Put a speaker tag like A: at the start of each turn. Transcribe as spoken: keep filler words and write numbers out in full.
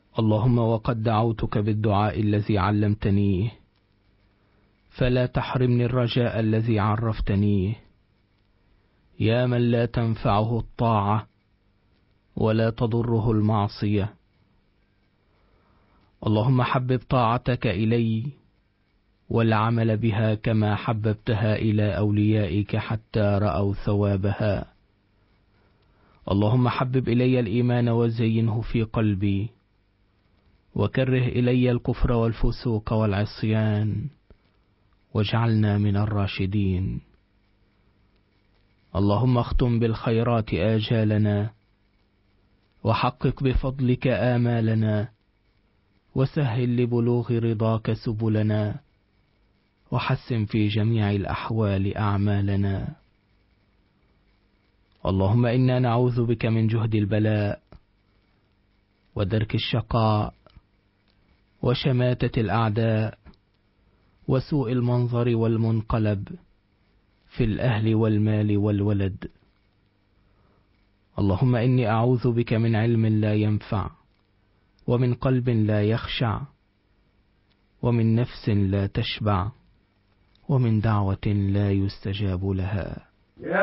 A: اللهم وقد دعوتك بالدعاء الذي علمتنيه، فلا تحرمني الرجاء الذي عرفتنيه، يا من لا تنفعه الطاعة ولا تضره المعصية. اللهم حبب طاعتك إلي والعمل بها كما حببتها إلى أوليائك حتى رأوا ثوابها. اللهم حبب إلي الإيمان وزينه في قلبي، وكره إلي الكفر والفسوق والعصيان، واجعلنا من الراشدين. اللهم اختم بالخيرات آجالنا، وحقق بفضلك آمالنا، وسهل لبلوغ رضاك سبلنا، وحسن في جميع الأحوال أعمالنا. اللهم إنا نعوذ بك من جهد البلاء ودرك الشقاء وشماتة الأعداء وسوء المنظر والمنقلب في الأهل والمال والولد. اللهم إني أعوذ بك من علم لا ينفع، ومن قلب لا يخشع، ومن نفس لا تشبع، ومن دعوة لا يستجاب لها.